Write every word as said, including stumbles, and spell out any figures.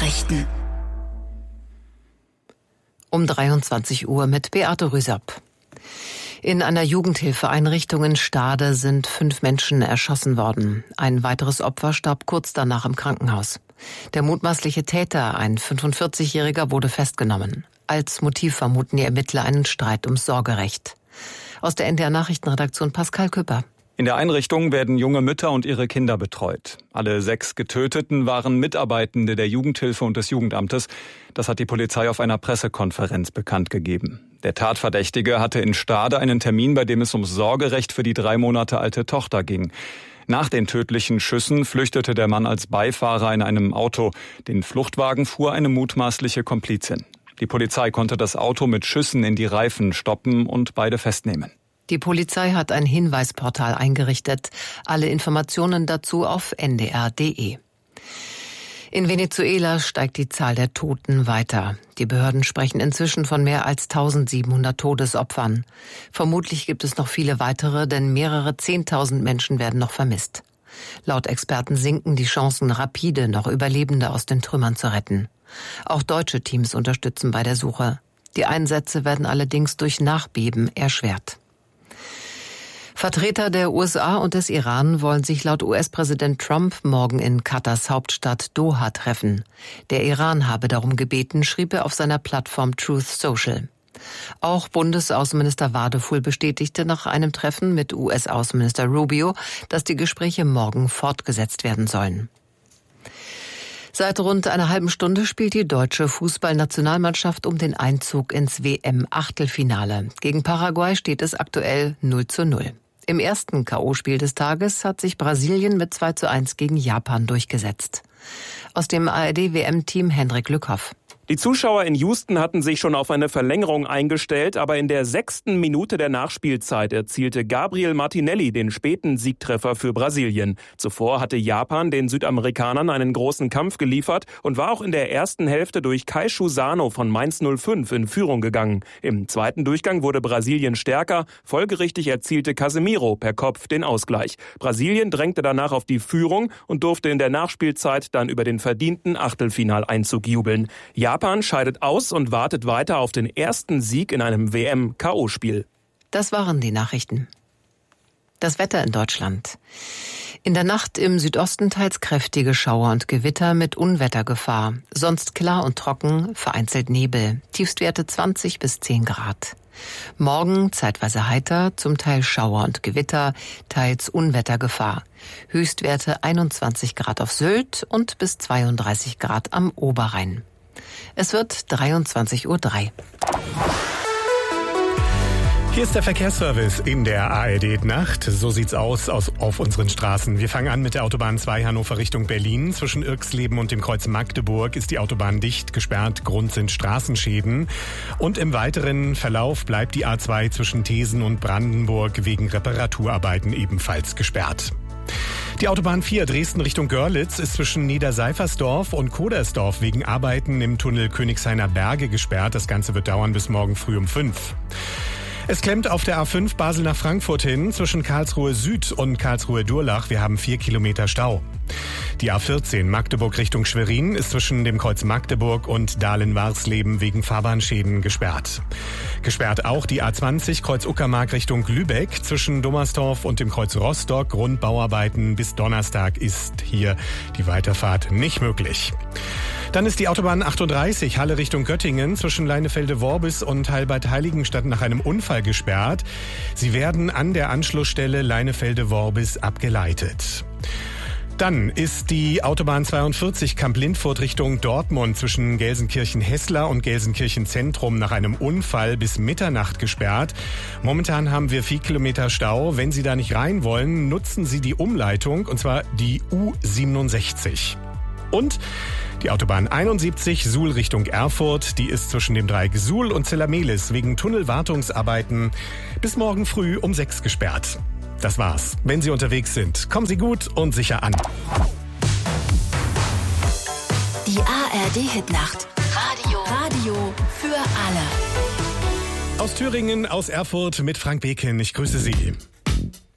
Nachrichten. Um dreiundzwanzig Uhr mit Beate Rüsapp. In einer Jugendhilfeeinrichtung in Stade sind fünf Menschen erschossen worden. Ein weiteres Opfer starb kurz danach im Krankenhaus. Der mutmaßliche Täter, ein fünfundvierzigjähriger, wurde festgenommen. Als Motiv vermuten die Ermittler einen Streit ums Sorgerecht. Aus der N D R-Nachrichtenredaktion Pascal Küpper. In der Einrichtung werden junge Mütter und ihre Kinder betreut. Alle sechs Getöteten waren Mitarbeitende der Jugendhilfe und des Jugendamtes. Das hat die Polizei auf einer Pressekonferenz bekannt gegeben. Der Tatverdächtige hatte in Stade einen Termin, bei dem es ums Sorgerecht für die drei Monate alte Tochter ging. Nach den tödlichen Schüssen flüchtete der Mann als Beifahrer in einem Auto. Den Fluchtwagen fuhr eine mutmaßliche Komplizin. Die Polizei konnte das Auto mit Schüssen in die Reifen stoppen und beide festnehmen. Die Polizei hat ein Hinweisportal eingerichtet. Alle Informationen dazu auf n d r punkt d e. In Venezuela steigt die Zahl der Toten weiter. Die Behörden sprechen inzwischen von mehr als eintausendsiebenhundert Todesopfern. Vermutlich gibt es noch viele weitere, denn mehrere Zehntausend Menschen werden noch vermisst. Laut Experten sinken die Chancen, rapide noch Überlebende aus den Trümmern zu retten. Auch deutsche Teams unterstützen bei der Suche. Die Einsätze werden allerdings durch Nachbeben erschwert. Vertreter der U S A und des Iran wollen sich laut U S-Präsident Trump morgen in Katars Hauptstadt Doha treffen. Der Iran habe darum gebeten, schrieb er auf seiner Plattform Truth Social. Auch Bundesaußenminister Wadefuhl bestätigte nach einem Treffen mit U S-Außenminister Rubio, dass die Gespräche morgen fortgesetzt werden sollen. Seit rund einer halben Stunde spielt die deutsche Fußballnationalmannschaft um den Einzug ins W M-Achtelfinale. Gegen Paraguay steht es aktuell null zu null. Im ersten K O-Spiel des Tages hat sich Brasilien mit zwei zu eins gegen Japan durchgesetzt. Aus dem A R D-W M-Team Hendrik Lückhoff. Die Zuschauer in Houston hatten sich schon auf eine Verlängerung eingestellt, aber in der sechsten Minute der Nachspielzeit erzielte Gabriel Martinelli den späten Siegtreffer für Brasilien. Zuvor hatte Japan den Südamerikanern einen großen Kampf geliefert und war auch in der ersten Hälfte durch Keishu Sano von Mainz null fünf in Führung gegangen. Im zweiten Durchgang wurde Brasilien stärker, folgerichtig erzielte Casemiro per Kopf den Ausgleich. Brasilien drängte danach auf die Führung und durfte in der Nachspielzeit dann über den verdienten Achtelfinaleinzug jubeln. Japan Japan scheidet aus und wartet weiter auf den ersten Sieg in einem W M-K O-Spiel. Das waren die Nachrichten. Das Wetter in Deutschland. In der Nacht im Südosten teils kräftige Schauer und Gewitter mit Unwettergefahr. Sonst klar und trocken, vereinzelt Nebel. Tiefstwerte zwanzig bis zehn Grad. Morgen zeitweise heiter, zum Teil Schauer und Gewitter, teils Unwettergefahr. Höchstwerte einundzwanzig Grad auf Sylt und bis zweiunddreißig Grad am Oberrhein. Es wird dreiundzwanzig Uhr drei. Hier ist der Verkehrsservice in der A R D-Nacht. So sieht's aus, aus auf unseren Straßen. Wir fangen an mit der Autobahn zwei Hannover Richtung Berlin. Zwischen Irxleben und dem Kreuz Magdeburg ist die Autobahn dicht, gesperrt. Grund sind Straßenschäden. Und im weiteren Verlauf bleibt die A zwei zwischen Thesen und Brandenburg wegen Reparaturarbeiten ebenfalls gesperrt. Die Autobahn vier Dresden Richtung Görlitz ist zwischen Niederseifersdorf und Kodersdorf wegen Arbeiten im Tunnel Königshainer Berge gesperrt. Das Ganze wird dauern bis morgen früh um fünf. Es klemmt auf der A fünf Basel nach Frankfurt hin zwischen Karlsruhe Süd und Karlsruhe Durlach. Wir haben vier Kilometer Stau. Die A vierzehn Magdeburg Richtung Schwerin ist zwischen dem Kreuz Magdeburg und Dahlen-Warsleben wegen Fahrbahnschäden gesperrt. Gesperrt auch die A zwanzig Kreuz Uckermark Richtung Lübeck zwischen Dommersdorf und dem Kreuz Rostock. Grundbauarbeiten bis Donnerstag ist hier die Weiterfahrt nicht möglich. Dann ist die Autobahn achtunddreißig Halle Richtung Göttingen zwischen Leinefelde-Worbis und Heilbad-Heiligenstadt nach einem Unfall gesperrt. Sie werden an der Anschlussstelle Leinefelde-Worbis abgeleitet. Dann ist die Autobahn zweiundvierzig Kamp-Lindfurt Richtung Dortmund zwischen Gelsenkirchen-Hessler und Gelsenkirchen-Zentrum nach einem Unfall bis Mitternacht gesperrt. Momentan haben wir vier Kilometer Stau. Wenn Sie da nicht rein wollen, nutzen Sie die Umleitung, und zwar die U siebenundsechzig. Und die Autobahn einundsiebzig Suhl Richtung Erfurt, die ist zwischen dem Dreieck Suhl und Zellamelis wegen Tunnelwartungsarbeiten bis morgen früh um sechs gesperrt. Das war's. Wenn Sie unterwegs sind, kommen Sie gut und sicher an. Die A R D-Hitnacht. Radio. Radio für alle. Aus Thüringen, aus Erfurt mit Frank Beken. Ich grüße Sie.